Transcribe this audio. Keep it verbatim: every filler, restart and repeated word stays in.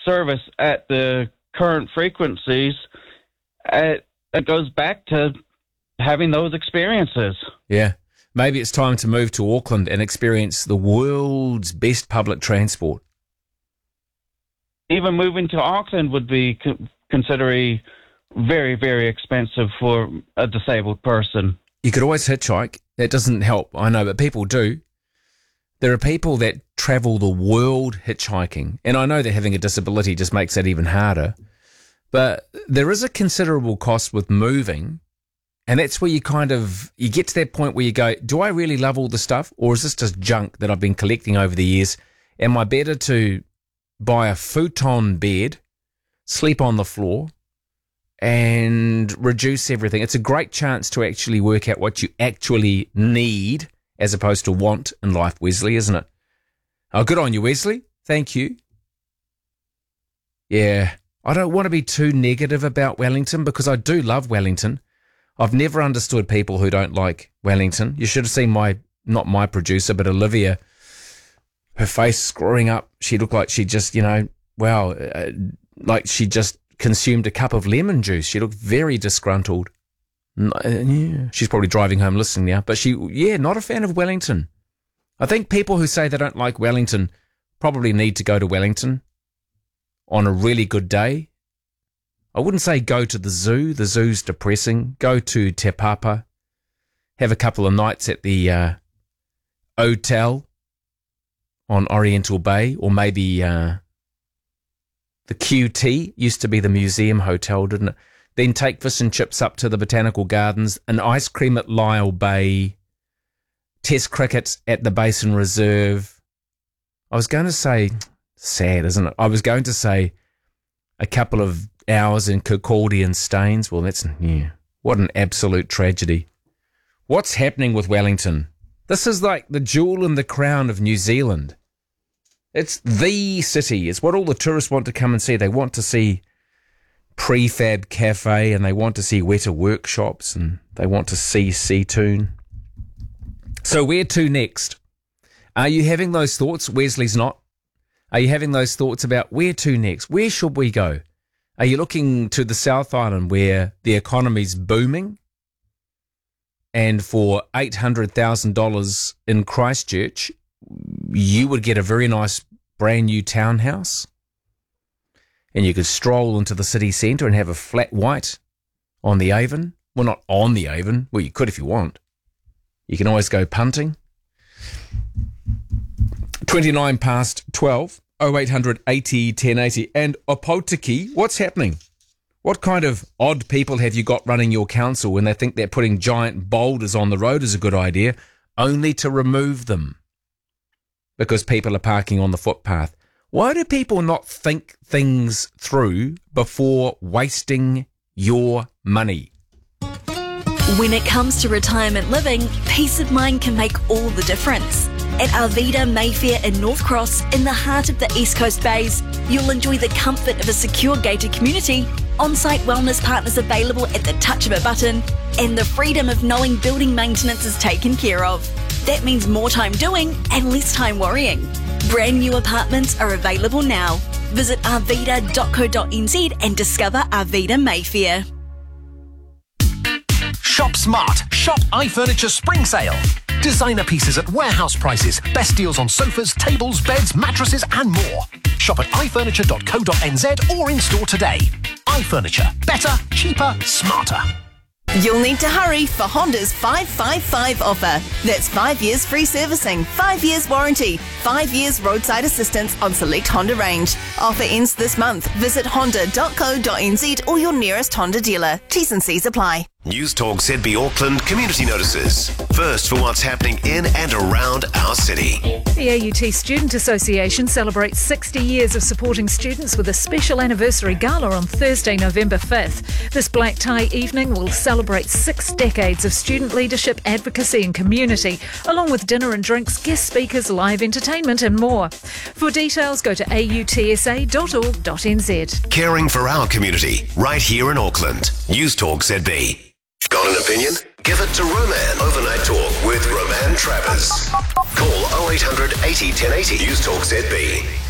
service at the current frequencies, it, it goes back to having those experiences. Yeah. Maybe it's time to move to Auckland and experience the world's best public transport. Even moving to Auckland would be co- considered very, very expensive for a disabled person. You could always hitchhike. That doesn't help, I know, but people do. There are people that travel the world hitchhiking, and I know that having a disability just makes that even harder. But there is a considerable cost with moving, and that's where you kind of, you get to that point where you go, do I really love all the stuff, or is this just junk that I've been collecting over the years? Am I better to buy a futon bed, sleep on the floor, and reduce everything? It's a great chance to actually work out what you actually need as opposed to want in life, Wesley, isn't it? Oh, good on you, Wesley. Thank you. Yeah, I don't want to be too negative about Wellington because I do love Wellington. I've never understood people who don't like Wellington. You should have seen my, not my producer, but Olivia, her face screwing up. She looked like she just, you know, wow, uh, like she just consumed a cup of lemon juice. She looked very disgruntled. Yeah. She's probably driving home listening now, but she, yeah, not a fan of Wellington. I think people who say they don't like Wellington probably need to go to Wellington on a really good day. I wouldn't say go to the zoo. The zoo's depressing. Go to Te Papa. Have a couple of nights at the uh, hotel on Oriental Bay, or maybe uh, the Q T used to be the museum hotel, didn't it? Then take fish and chips up to the Botanical Gardens, an ice cream at Lyell Bay, test cricket at the Basin Reserve. I was going to say, sad, isn't it? I was going to say a couple of hours in Kirkcaldy and Staines. Well, that's, yeah, what an absolute tragedy. What's happening with Wellington? This is like the jewel in the crown of New Zealand. It's the city. It's what all the tourists want to come and see. They want to see Prefab Cafe, and they want to see Weta Workshops, and they want to see Seatoon. So where to next? Are you having those thoughts? Wesley's not. Are you having those thoughts about where to next? Where should we go? Are you looking to the South Island where the economy's booming, and for eight hundred thousand dollars in Christchurch, you would get a very nice brand new townhouse? And you could stroll into the city centre and have a flat white on the Avon. Well, not on the Avon. Well, you could if you want. You can always go punting. twenty-nine past twelve, oh eight hundred eighty ten eighty. And Opotiki, what's happening? What kind of odd people have you got running your council when they think that putting giant boulders on the road is a good idea, only to remove them because people are parking on the footpath? Why do people not think things through before wasting your money? When it comes to retirement living, peace of mind can make all the difference. At Arvida Mayfair in North Cross, in the heart of the East Coast Bays, you'll enjoy the comfort of a secure gated community, on-site wellness partners available at the touch of a button, and the freedom of knowing building maintenance is taken care of. That means more time doing and less time worrying. Brand new apartments are available now. Visit arvida dot co dot n z and discover Arvida Mayfair. Shop smart. Shop iFurniture Spring Sale. Designer pieces at warehouse prices. Best deals on sofas, tables, beds, mattresses and more. Shop at i furniture dot co dot n z or in store today. iFurniture. Better, cheaper, smarter. You'll need to hurry for Honda's five five five offer. That's five years free servicing, five years warranty, five years roadside assistance on select Honda range. Offer ends this month. Visit honda dot co dot n z or your nearest Honda dealer. T's and C's apply. News Talk Z B Auckland community notices. First for what's happening in and around our city. The A U T Student Association celebrates sixty years of supporting students with a special anniversary gala on Thursday, November fifth. This black tie evening will celebrate six decades of student leadership, advocacy and community, along with dinner and drinks, guest speakers, live entertainment and more. For details, go to a u t s a dot org dot n z. Caring for our community, right here in Auckland. News Talk Z B. Got an opinion? Give it to Roman. Overnight Talk with Roman Travers. Call oh eight hundred eighty ten eighty. News Talk Z B.